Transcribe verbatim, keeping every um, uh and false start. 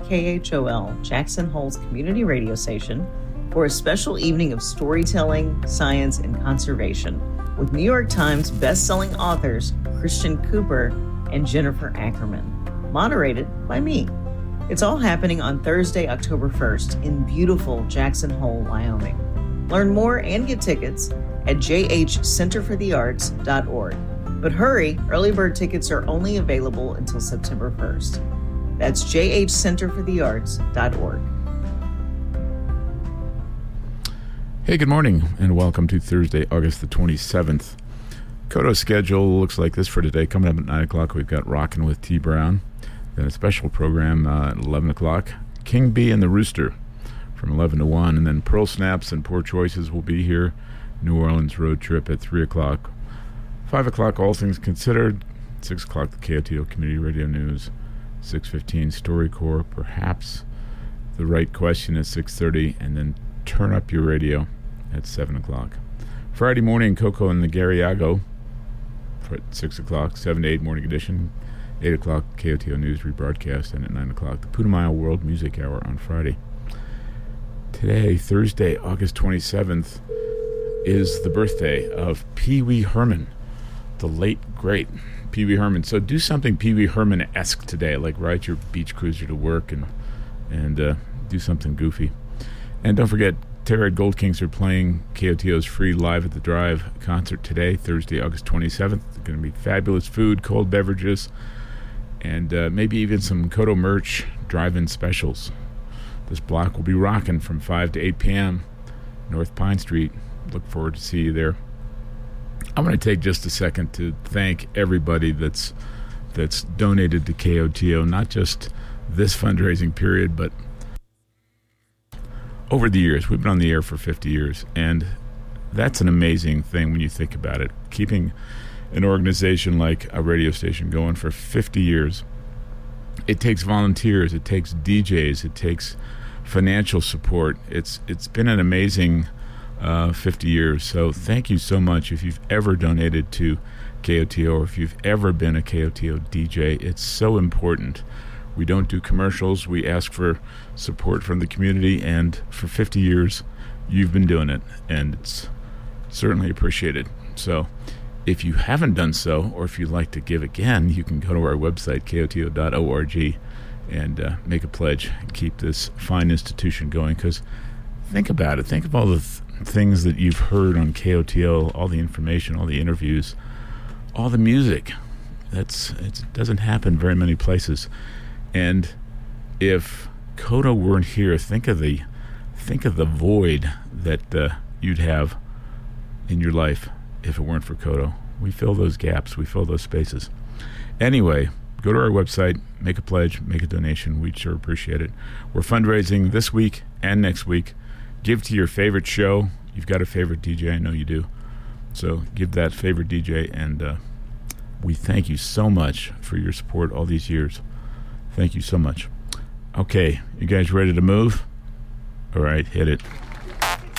K H O L, Jackson Hole's community radio station, for a special evening of storytelling, science, and conservation with New York Times best-selling authors Christian Cooper and Jennifer Ackerman, moderated by me. It's all happening on Thursday, October first in beautiful Jackson Hole, Wyoming. Learn more and get tickets at j h center for the arts dot org. But hurry, early bird tickets are only available until September first. That's j h center for the arts dot org. Hey, good morning, and welcome to Thursday, August the twenty-seventh. Koto's schedule looks like this for today. Coming up at nine o'clock, we've got Rockin' with T. Brown. Then a special program uh, at eleven o'clock, King Bee and the Rooster from eleven to one. And then Pearl Snaps and Poor Choices will be here. New Orleans road trip at three o'clock. five o'clock, All Things Considered. six o'clock, the K O T O Community Radio News. six fifteen, StoryCorps. Perhaps the Right Question at six thirty. And then Turn Up Your Radio at seven o'clock. Friday morning, Coco and the Garriago at six o'clock, seven to eight morning edition. eight o'clock, K O T O News rebroadcast, and at nine o'clock, the Putumayo World Music Hour on Friday. Today, Thursday, August twenty-seventh, is the birthday of Pee Wee Herman, the late, great Pee Wee Herman. So do something Pee Wee Herman-esque today, like ride your beach cruiser to work and and uh, do something goofy. And don't forget, Terror Gold Kings are playing K O T O's free Live at the Drive concert today, Thursday, August twenty-seventh. There's going to be fabulous food, cold beverages, and uh, maybe even some Koto merch, drive-in specials. This block will be rocking from five to eight p.m. North Pine Street. Look forward to see you there. I'm going to take just a second to thank everybody that's that's donated to K O T O, not just this fundraising period, but over the years. We've been on the air for fifty years, and that's an amazing thing when you think about it. Keeping an organization like a radio station going for fifty years, it takes volunteers, it takes D Js, it takes financial support. It's it's been an amazing uh, fifty years. So thank you so much. If you've ever donated to K O T O, or if you've ever been a K O T O D J, it's so important. We don't do commercials. We ask for support from the community, and for fifty years, you've been doing it, and it's certainly appreciated. So if you haven't done so, or if you'd like to give again, you can go to our website, K O T O dot org, and uh, make a pledge and keep this fine institution going. Because think about it. Think of all the th- things that you've heard on K O T O, all the information, all the interviews, all the music. That's it doesn't happen very many places. And if Koto weren't here, think of the think of the void that uh, you'd have in your life if it weren't for Koto. We fill those gaps. We fill those spaces. Anyway, go to our website, make a pledge, make a donation. We'd sure appreciate it. We're fundraising this week and next week. Give to your favorite show. You've got a favorite D J. I know you do. So give that favorite D J, and uh, we thank you so much for your support all these years. Thank you so much. Okay, you guys ready to move? All right, hit it.